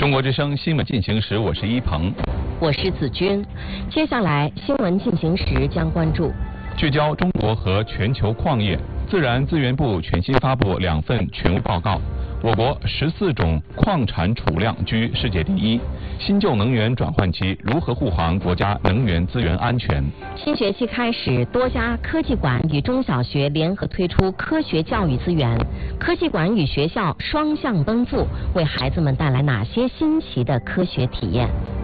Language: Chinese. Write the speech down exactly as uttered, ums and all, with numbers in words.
中国之声新闻进行时，我是一鹏， 我是子君。接下来新闻进行时将关注： 聚焦中国和全球矿业。自然资源部全新发布两份权威报告，我国十四种矿产储量居世界第一。新旧能源转换期如何护航国家能源资源安全？ 新学期开始，多家科技馆与中小学联合推出科学教育资源，科技馆与学校双向奔赴，为孩子们带来哪些新奇的科学体验？